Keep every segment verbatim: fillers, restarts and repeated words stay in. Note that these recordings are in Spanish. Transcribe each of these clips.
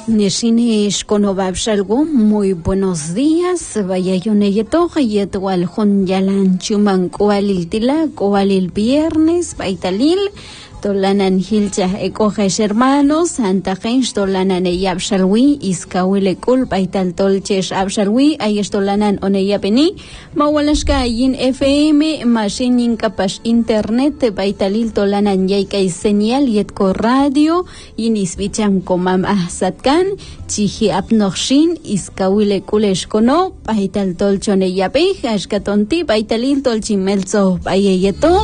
Neshinish konobabshalgo, muy buenos días. Vaya yoneyeto, yetual jun yalan chuman koalil tila, koalil viernes, baitalil. Tolanan hilcha ekojes hermanos, Santa Gens tolanan eyabshalwi, iskawile kul baital tolches abshalwi, ayes tolanan oneyapeni, mawalashka yin F M, machinin kapash internet, baitalil tolanan yaikay señal yetko radio, yin isbicham komam ahsatkan, chihi apnoxin, iskawile kulesh kono, baital tolchoneyape, ashkatonti, baitalil tolchimelzo, bayeyeto,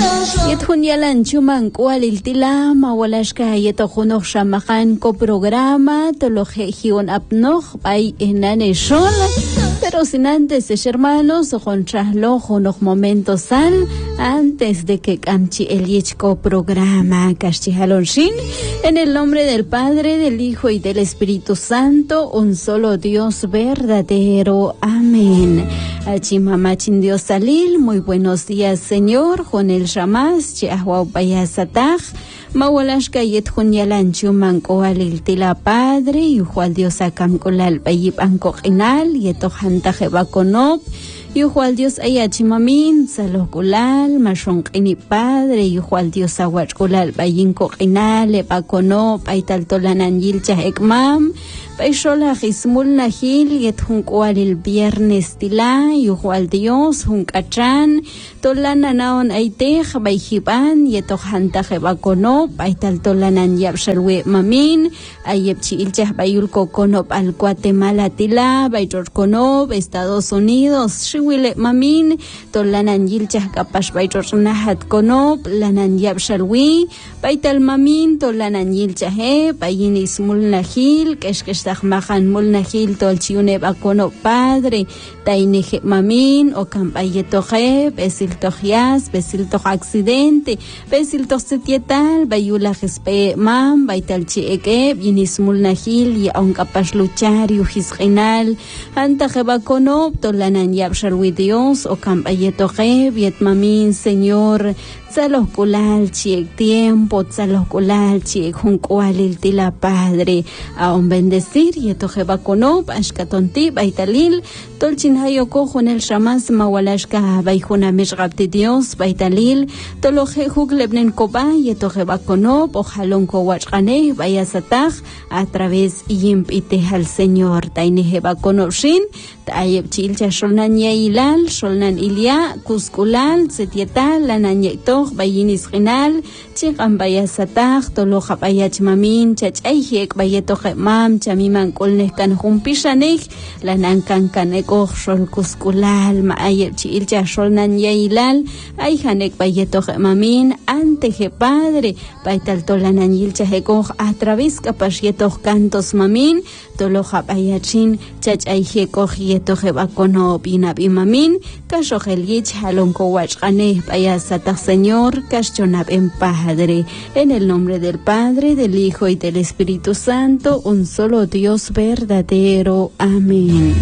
yethun yalan chuman Walil tila mawalashka yeto junok shamahan ko programa toloje hion apnog bay enane shol, pero sin antes de hermanos jonchahlo junok momentos sal antes de que canchi el yechko programa kaschihalonshin en el nombre del Padre, del Hijo y del Espíritu Santo, un solo Dios verdadero. Amén. Achimamachin Dios salil, muy buenos días Señor, con el shamas chiahua bayasatach, mawalashka yet junyalan chuman koalil tila Padre, y jual Dios akam kolal bayib ankoqinal, yetohanta jebakonop, y jual Dios ayachimamin, salokulal, mashonqini Padre, y jual Dios awachkulal bayinkoqinal, ebakonop, aitaltolanan yilcha ekmam, Paishola Gismul Nahil yet juncual el viernes tila yuhual Dios juncachan tolana naon aitej baijiban yetohanta jebakono paital tolanan yabshalwe mamin ayepchi ilchah bayulko konop al Guatemala tila baijorkono Estados Unidos shiwile mamin tolanan yilchah kapash baijornahat konop lanan yabshalwi paital mamin tolanan yilchah he bayin ismul Nahil kesh Mahan mulnahil tolchiune bakono Padre taineje mamin o campayetoje besil tojias besil toj accidente besil toj setietal bayula gespe mam baital chieke binis mulnahil ya on capaz luchar yujisgenal anta jebakono tolanan yabshalwi Dios o campayetoje biet mamin Señor Tzalos kulal chiek tiempo, tzalos kulal chiek juncualil tila Padre, a un bendecir y etoje baconop, ashkatonti, baitalil, tolchin hayoko con el shamas mawalashka baijuna mishgabti Dios, baitalil, toloje juglebnen koba y etoje baconop, ojalon kowachgane, bayasataj, a través yimpite al Señor, taineje baconopshin, taayeb chilcha sholnan yailal, sholnan ilia, kuskulal, setietal, lanan yekto, bayinis ginal chiqan bayasataq toloqa bayach mamin chachayhek bayetoje mam chamiman kolnes kan humpishanej lanan kan kanekoj shol kuskulal maayeb chilcha sholnan yailal ayhanek bayetoje mamin anteje Padre baital tolanan yilcha hekoj a través kapashietoj cantos mamin toloqa bayachin chachayhekoj yetoje bakono binabi mamin kashojel yich halonko wachqane bayasataq Señor, Kashchonab en Padre, en el nombre del Padre, del Hijo y del Espíritu Santo, un solo Dios verdadero. Amén.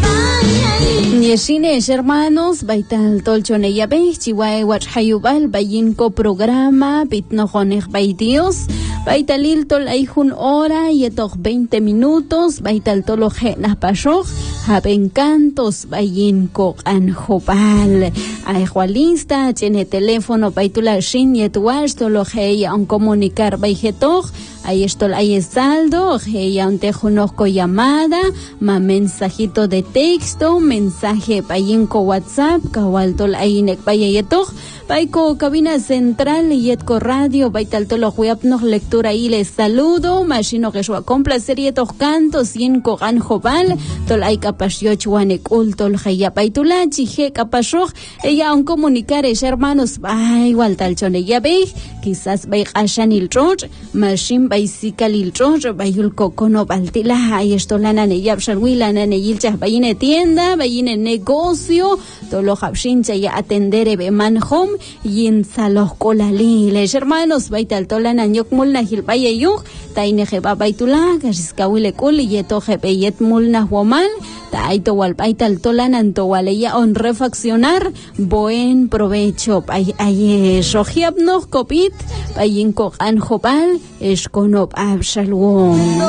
Nieshines hermanos, baital tolchone yabe, chihuahua wachayubal, bayinko programa, bitnojonech bay Dios, baitalil tol ayjun hora, yetoch veinte minutos, baital toloje napashoj, haben cantos, bayinko anjobal, ayjualista, tiene teléfono, baitula shin yetuash, toloje ya un comunicar bayjetoj, ahí estoy, ahí es saldo, ya un tejunoco llamada, ma mensajito de texto, mensaje payinko WhatsApp, kawaltol ayinek payayetok, paiko cabina central, yetko radio, baitaltolo huapnog lectura y les saludo, machino que yo complacer yetok cantos, yinko ganjobal, tol ay kapashyoch wanek ultol heya paitula, chije kapashoj, ella un comunicar es hermanos, ay, igual tal chone ya ve, quizás bay ashan il troch, machine bicycle il troch, bayulko kono baltila, ay esto lana ne yapshalwi lana ne yilchah bayine tienda, bayine negocio, tolo habshincha ya atender be manhom, yin salos kolaliles hermanos, baital tolanan yok mulna hil bayayuk, taine jeba baitula, kasiskawile kul, yeto jebe yet mulna womal, taito wal baital tolanan to waleya on refaccionar, buen provecho, ay ay shojiabnog kopit, bayinko anjobal, eskonop abshalom.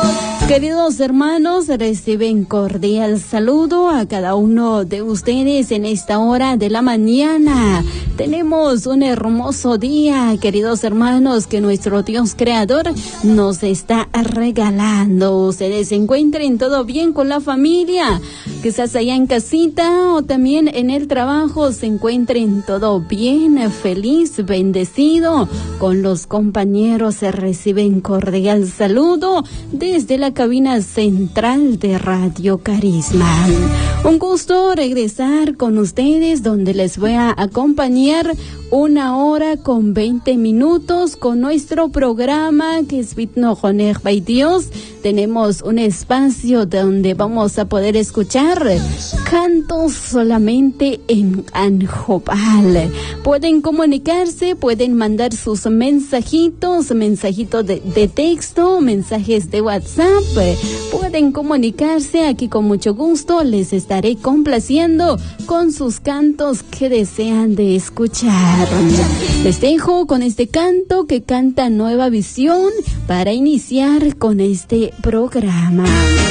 Queridos hermanos, reciben cordial saludo a cada uno de ustedes en esta hora de la mañana. Tenemos un hermoso día, queridos hermanos, que nuestro Dios Creador nos está regalando. Ustedes se encuentren todo bien con la familia, quizás allá en casita o también en el trabajo se encuentren todo bien, feliz, bendecido. Con los compañeros se reciben cordial saludo desde la cabina central de Radio Carisma. Un gusto regresar con ustedes donde les voy a acompañar una hora con veinte minutos con nuestro programa que es Vitno Joneg by Dios. Tenemos un espacio donde vamos a poder escuchar cantos solamente en Anjopal. Pueden comunicarse, pueden mandar sus mensajitos, mensajitos de, de texto, mensajes de WhatsApp. Pueden comunicarse aquí con mucho gusto. Les estaré complaciendo con sus cantos que desean de escuchar. Les dejo con este canto que canta Nueva Visión para iniciar con este programa.